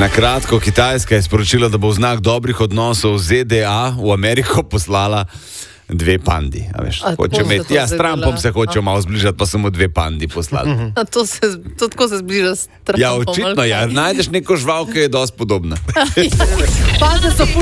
Na kratko, Kitajska je sporočila, da bo v znak dobrih odnosov z ZDA v Ameriko poslala 2 pandi. S Trumpom se hočejo malo zbližati, pa samo 2 pandi poslali. To tako se zbliža s Trumpom. Ja, očitno, najdeš neko žival, ki je dosti podobna. Pande so